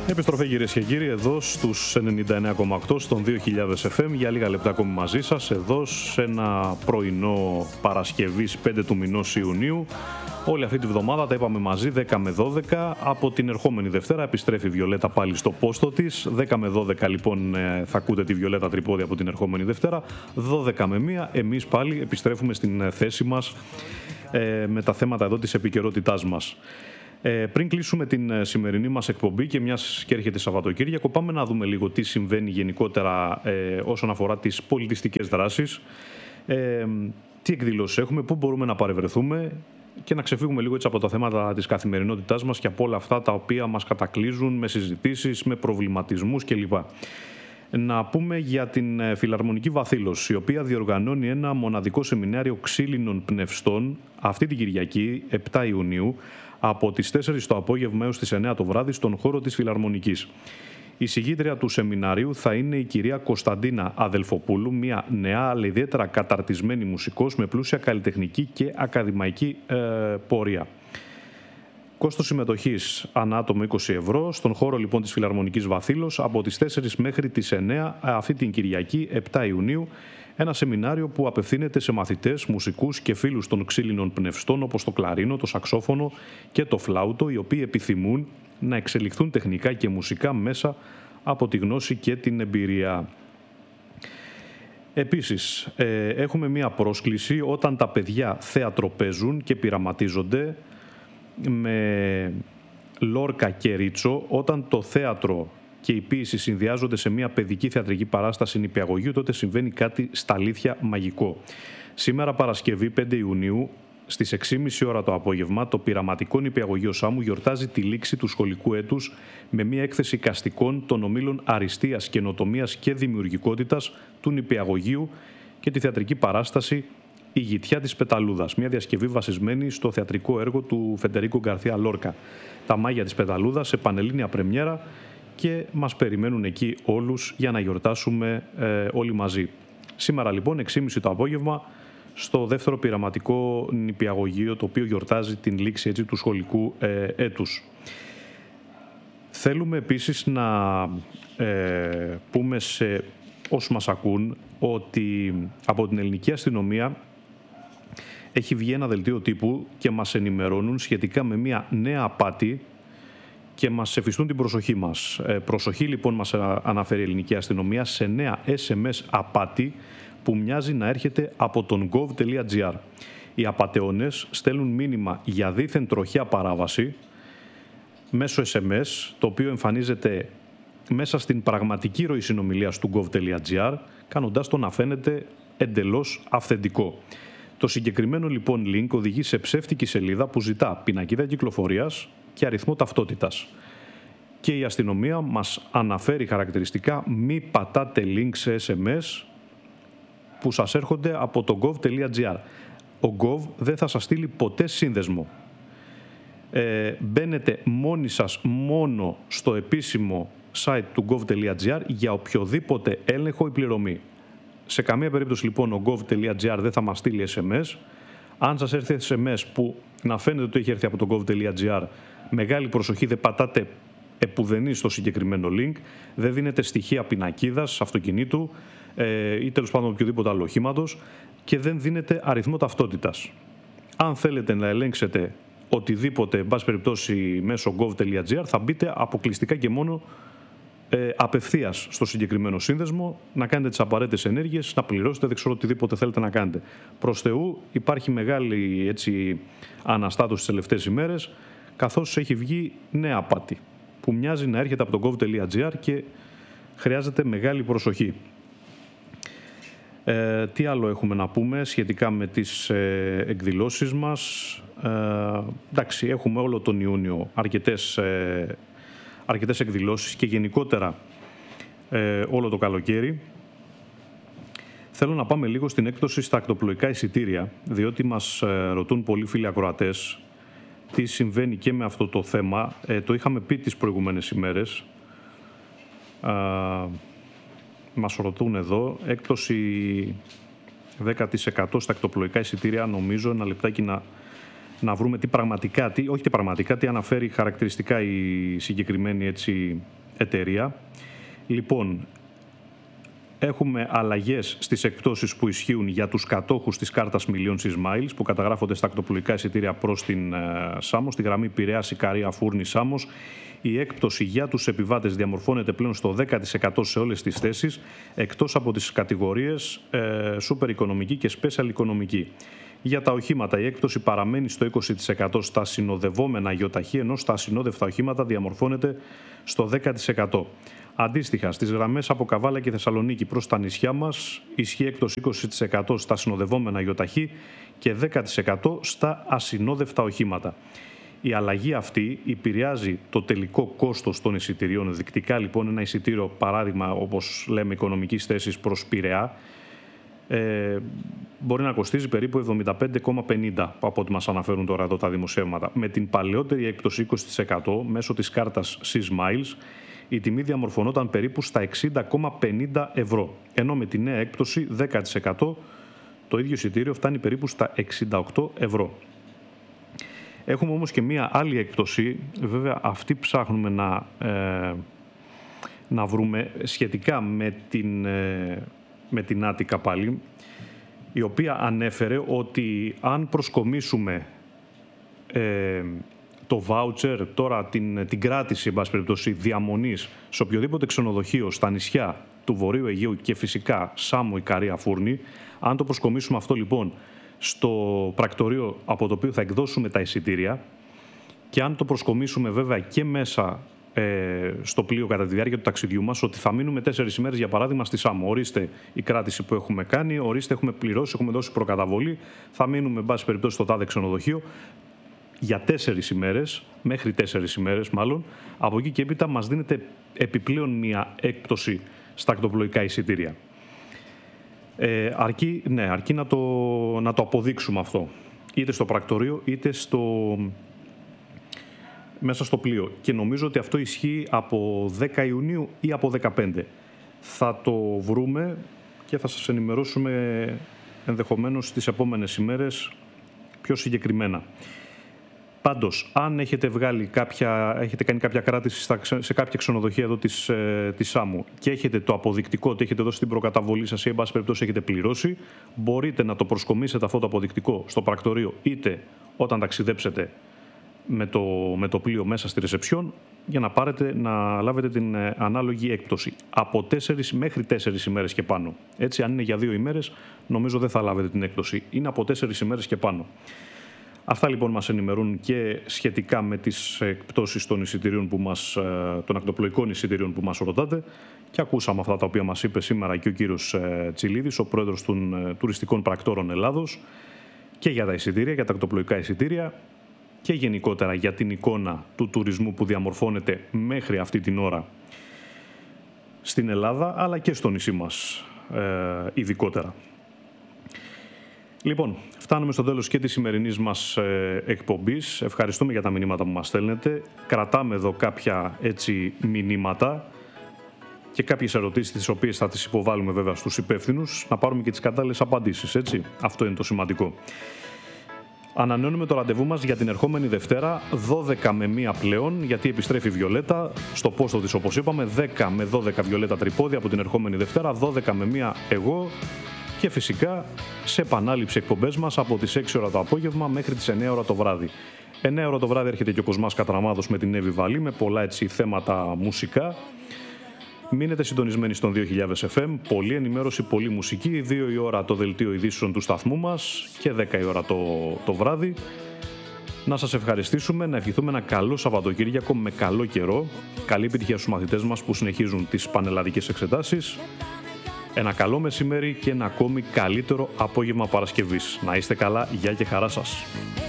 Επιστροφή κυρίες και κύριοι εδώ στους 99,8 στον 2000 FM για λίγα λεπτά ακόμη μαζί σας εδώ σε ένα πρωινό Παρασκευής 5 του μηνός Ιουνίου. Όλη αυτή τη βδομάδα τα είπαμε μαζί 10 με 12. Από την ερχόμενη Δευτέρα επιστρέφει η Βιολέτα πάλι στο πόστο της. 10 με 12 λοιπόν θα ακούτε τη Βιολέτα Τρυπόδη από την ερχόμενη Δευτέρα. 12 με 1 εμείς πάλι επιστρέφουμε στην θέση μας με τα θέματα εδώ της επικαιρότητάς μας. Πριν κλείσουμε την σημερινή μας εκπομπή και μιας και έρχεται Σαββατοκύριακο, πάμε να δούμε λίγο τι συμβαίνει γενικότερα όσον αφορά τις πολιτιστικές δράσεις, τι εκδηλώσεις έχουμε, πού μπορούμε να παρευρεθούμε και να ξεφύγουμε λίγο έτσι από τα θέματα της καθημερινότητάς μας και από όλα αυτά τα οποία μας κατακλείζουν με συζητήσεις, με προβληματισμούς κλπ. Να πούμε για την Φιλαρμονική Βαθύλος, η οποία διοργανώνει ένα μοναδικό σεμινάριο ξύλινων πνευστών αυτή την Κυριακή, 7 Ιουνίου, από τις 4 το απόγευμα έως τις 9 το βράδυ στον χώρο της Φιλαρμονικής. Η συγγήτρια του σεμιναρίου θα είναι η κυρία Κωνσταντίνα Αδελφοπούλου, μια νεά αλλά ιδιαίτερα καταρτισμένη μουσικός με πλούσια καλλιτεχνική και ακαδημαϊκή πορεία. Κόστος συμμετοχής ανά άτομο 20 ευρώ, στον χώρο λοιπόν της Φιλαρμονικής Βαθύλος από τις 4 μέχρι τις 9 αυτή την Κυριακή 7 Ιουνίου. Ένα σεμινάριο που απευθύνεται σε μαθητές, μουσικούς και φίλους των ξύλινων πνευστών όπως το κλαρίνο, το σαξόφωνο και το φλάουτο, οι οποίοι επιθυμούν να εξελιχθούν τεχνικά και μουσικά μέσα από τη γνώση και την εμπειρία. Επίσης, έχουμε μία πρόσκληση όταν τα παιδιά θέατρο παίζουν και πειραματίζονται με Λόρκα και Ρίτσο, όταν το θέατρο και η ποίηση συνδυάζονται σε μια παιδική θεατρική παράσταση νηπιαγωγείου, τότε συμβαίνει κάτι στα αλήθεια μαγικό. Σήμερα Παρασκευή 5 Ιουνίου στις 6.30 ώρα το απόγευμα, το πειραματικό νηπιαγωγείο Σάμου γιορτάζει τη λήξη του σχολικού έτους με μια έκθεση εικαστικών των ομίλων αριστείας, καινοτομίας και δημιουργικότητας του νηπιαγωγείου και τη θεατρική παράσταση «Η γητιά της Πεταλούδας», μια διασκευή βασισμένη στο θεατρικό έργο του Φεντερίκο Γκαρθία Λόρκα. Τα μάγια της Πεταλούδας σε πανελλήνια πρεμιέρα και μας περιμένουν εκεί όλους για να γιορτάσουμε όλοι μαζί. Σήμερα λοιπόν 6.30 το απόγευμα στο δεύτερο πειραματικό νηπιαγωγείο, το οποίο γιορτάζει την λήξη έτσι, του σχολικού έτους. Θέλουμε επίσης να πούμε σε όσους μας ακούν ότι από την ελληνική αστυνομία έχει βγει ένα δελτίο τύπου και μας ενημερώνουν σχετικά με μια νέα απάτη και μας εφιστούν την προσοχή μας. Προσοχή λοιπόν μας αναφέρει η ελληνική αστυνομία σε νέα SMS απάτη που μοιάζει να έρχεται από τον gov.gr. Οι απατεώνες στέλνουν μήνυμα για δήθεν τροχιά παράβαση μέσω SMS, το οποίο εμφανίζεται μέσα στην πραγματική ροή συνομιλίας του gov.gr, κάνοντάς το να φαίνεται εντελώς αυθεντικό. Το συγκεκριμένο λοιπόν link οδηγεί σε ψεύτικη σελίδα που ζητά πινακίδα κυκλοφορίας και αριθμό ταυτότητας. Και η αστυνομία μας αναφέρει χαρακτηριστικά μη πατάτε link σε SMS που σας έρχονται από το gov.gr. Ο gov δεν θα σας στείλει ποτέ σύνδεσμο. Μπαίνετε μόνοι σας μόνο στο επίσημο site του gov.gr για οποιοδήποτε έλεγχο ή πληρωμή. Σε καμία περίπτωση λοιπόν ο gov.gr δεν θα μας στείλει SMS. Αν σας έρθει SMS που να φαίνεται ότι έχει έρθει από το gov.gr, μεγάλη προσοχή, δεν πατάτε επουδενή στο συγκεκριμένο link, δεν δίνετε στοιχεία πινακίδας αυτοκινήτου ή τέλος πάντων οποιοδήποτε άλλο οχήματος και δεν δίνετε αριθμό ταυτότητας. Αν θέλετε να ελέγξετε οτιδήποτε, εν πάση περιπτώσει μέσω gov.gr, θα μπείτε αποκλειστικά και μόνο απευθείας στο συγκεκριμένο σύνδεσμο, να κάνετε τις απαραίτητες ενέργειες, να πληρώσετε, δεν ξέρω οτιδήποτε θέλετε να κάνετε. Προς Θεού υπάρχει μεγάλη έτσι, αναστάτωση τις τελευταίες ημέρες, καθώς έχει βγει νέα απάτη που μοιάζει να έρχεται από το gov.gr και χρειάζεται μεγάλη προσοχή. Τι άλλο έχουμε να πούμε σχετικά με τις εκδηλώσεις μας. Εντάξει, έχουμε όλο τον Ιούνιο αρκετές εκδηλώσεις και γενικότερα όλο το καλοκαίρι. Θέλω να πάμε λίγο στην έκπτωση στα ακτοπλοϊκά εισιτήρια, διότι μας ρωτούν πολλοί φίλοι ακροατές τι συμβαίνει και με αυτό το θέμα. Το είχαμε πει τις προηγούμενες ημέρες. Μας ρωτούν εδώ, έκπτωση 10% στα ακτοπλοϊκά εισιτήρια, νομίζω, ένα λεπτάκι να βρούμε τι αναφέρει χαρακτηριστικά η συγκεκριμένη εταιρεία. Λοιπόν, έχουμε αλλαγές στις εκπτώσεις που ισχύουν για τους κατόχους της κάρτας Millions Smiles που καταγράφονται στα ακτοπλοϊκά εισιτήρια προς την Σάμος, στη γραμμή Πειραιάς Ικαρία Φούρνη Σάμος. Η έκπτωση για τους επιβάτες διαμορφώνεται πλέον στο 10% σε όλες τις θέσεις, εκτός από τις κατηγορίες Super Οικονομική και Special Οικονομική. Για τα οχήματα η έκπτωση παραμένει στο 20% στα συνοδευόμενα ΙΟΤΑΧΗ, ενώ στα ασυνόδευτα οχήματα διαμορφώνεται στο 10%. Αντίστοιχα, στις γραμμές από Καβάλα και Θεσσαλονίκη προς τα νησιά μας ισχύει έκπτωση 20% στα συνοδευόμενα ΙΟΤΑΧΗ και 10% στα ασυνόδευτα οχήματα. Η αλλαγή αυτή επηρεάζει το τελικό κόστος των εισιτηρίων. Δεικτικά λοιπόν ένα εισιτήριο, παράδειγμα όπως λέμε οικονομικής θέσης προς Πειραιά, μπορεί να κοστίζει περίπου 75,50 από ό,τι μας αναφέρουν τώρα εδώ τα δημοσιεύματα. Με την παλαιότερη έκπτωση 20% μέσω της κάρτας C-Smiles η τιμή διαμορφωνόταν περίπου στα 60,50 ευρώ, ενώ με τη νέα έκπτωση 10% το ίδιο εισιτήριο φτάνει περίπου στα 68 ευρώ. Έχουμε όμως και μία άλλη έκπτωση, βέβαια αυτή ψάχνουμε να βρούμε σχετικά με την Άτικα πάλι, η οποία ανέφερε ότι αν προσκομίσουμε το voucher, τώρα την κράτηση, εν πάση περιπτώσει, διαμονής σε οποιοδήποτε ξενοδοχείο στα νησιά του Βορείου Αιγαίου και φυσικά Σάμο, Ικαρία, Φούρνη, αν το προσκομίσουμε αυτό λοιπόν στο πρακτορείο από το οποίο θα εκδώσουμε τα εισιτήρια και αν το προσκομίσουμε βέβαια και μέσα στο πλοίο κατά τη διάρκεια του ταξιδιού μας, ότι θα μείνουμε 4 ημέρες για παράδειγμα στη Σάμο. Ορίστε η κράτηση που έχουμε κάνει, ορίστε έχουμε πληρώσει, έχουμε δώσει προκαταβολή, θα μείνουμε εν πάση περιπτώσει στο τάδε ξενοδοχείο για 4 ημέρες, μέχρι 4 ημέρες μάλλον. Από εκεί και έπειτα μας δίνεται επιπλέον μια έκπτωση στα ακτοπλοϊκά εισιτήρια. Αρκεί να το αποδείξουμε αυτό, είτε στο πρακτορείο είτε μέσα στο πλοίο. Και νομίζω ότι αυτό ισχύει από 10 Ιουνίου ή από 15. Θα το βρούμε και θα σας ενημερώσουμε ενδεχομένως τις επόμενες ημέρες πιο συγκεκριμένα. Πάντως, αν έχετε κάνει κάποια κράτηση σε κάποια ξενοδοχεία εδώ της Σάμου και έχετε το αποδεικτικό ότι έχετε δώσει την προκαταβολή σας ή εν πάση περιπτώσει έχετε πληρώσει, μπορείτε να το προσκομίσετε αυτό το αποδεικτικό στο πρακτορείο είτε όταν ταξιδέψετε με το πλοίο μέσα στη ρεσεψιόν για να λάβετε την ανάλογη έκπτωση. Από 4 μέχρι 4 ημέρες και πάνω. Έτσι, αν είναι για 2 ημέρες, νομίζω δεν θα λάβετε την έκπτωση. Είναι από 4 ημέρες και πάνω. Αυτά λοιπόν μας ενημερούν και σχετικά με τις εκπτώσεις των εισιτηρίων των ακτοπλοϊκών εισιτηρίων που μας ρωτάτε και ακούσαμε αυτά τα οποία μας είπε σήμερα και ο κύριος Τσιλίδης, ο πρόεδρος των τουριστικών πρακτόρων Ελλάδος, και για τα εισιτήρια, για τα ακτοπλοϊκά εισιτήρια και γενικότερα για την εικόνα του τουρισμού που διαμορφώνεται μέχρι αυτή την ώρα στην Ελλάδα αλλά και στο νησί μας ειδικότερα. Λοιπόν, φτάνουμε στο τέλος και της σημερινής μας εκπομπής. Ευχαριστούμε για τα μηνύματα που μας στέλνετε. Κρατάμε εδώ κάποια μηνύματα και κάποιες ερωτήσεις τις οποίες θα τις υποβάλουμε βέβαια στους υπεύθυνους, να πάρουμε και τις κατάλληλες απαντήσεις, έτσι. Αυτό είναι το σημαντικό. Ανανεώνουμε το ραντεβού μας για την ερχόμενη Δευτέρα, 12 με 1 πλέον, γιατί επιστρέφει η Βιολέτα στο πόστο της, όπως είπαμε, 10 με 12 Βιολέτα Τρυπόδη από την ερχόμενη Δευτέρα, 12 με 1 εγώ και φυσικά σε επανάληψη εκπομπές μας από τις 6 ώρα το απόγευμα μέχρι τις 9 ώρα το βράδυ. 9 ώρα το βράδυ έρχεται και ο Κοσμάς Κατραμάδος με την Εύη Βαλή, με πολλά θέματα μουσικά. Μείνετε συντονισμένοι στον 2000 FM, πολλή ενημέρωση, πολλή μουσική, 2 η ώρα το δελτίο ειδήσεων του σταθμού μας και 10 η ώρα το βράδυ. Να σας ευχαριστήσουμε, να ευχηθούμε ένα καλό Σαββατοκύριακο με καλό καιρό, καλή επιτυχία στους μαθητές μας που συνεχίζουν τις πανελλαδικές εξετάσεις, ένα καλό μεσημέρι και ένα ακόμη καλύτερο απόγευμα Παρασκευής. Να είστε καλά, γεια και χαρά σας.